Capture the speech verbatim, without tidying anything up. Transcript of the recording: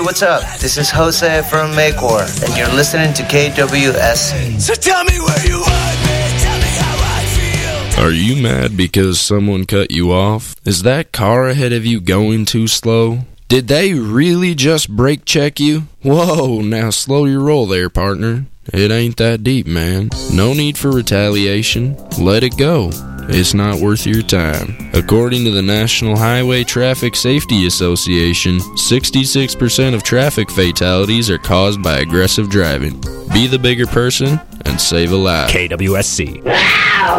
what's up? This is Jose from Maycor, and you're listening to K W S C. So tell me where you want me, tell me how I feel. Are you mad because someone cut you off? Is that car ahead of you going too slow? Did they really just brake check you? Whoa, now slow your roll there, partner. It ain't that deep, man. No need for retaliation. Let it go. It's not worth your time. According to the National Highway Traffic Safety Association, sixty-six percent of traffic fatalities are caused by aggressive driving. Be the bigger person and save a life. K W S C.